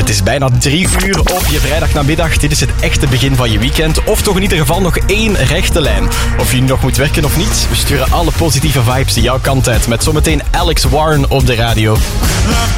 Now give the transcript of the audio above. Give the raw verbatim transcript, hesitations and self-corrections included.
Het is bijna drie uur op je vrijdagnamiddag. Dit is het echte begin van je weekend. Of toch in ieder geval nog één rechte lijn. Of je nu nog moet werken of niet, we sturen alle positieve vibes jouw kant uit. Met zometeen Alex Warren op de radio.